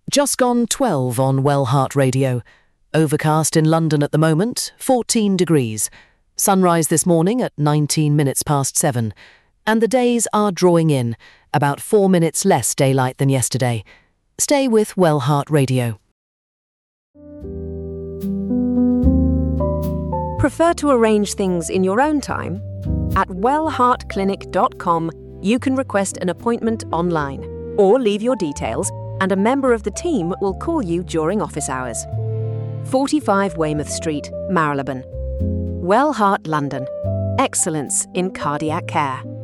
Just gone 12 on Wellheart Radio. Overcast in London at the moment, 14 degrees. Sunrise this morning at 19 minutes past 7. And the days are drawing in, about 4 minutes less daylight than yesterday. Stay with Wellheart Radio. Prefer to arrange things in your own time? At wellheartclinic.com, you can request an appointment online or leave your details, and a member of the team will call you during office hours. 45 Weymouth Street, Marylebone. Wellheart London. Excellence in cardiac care.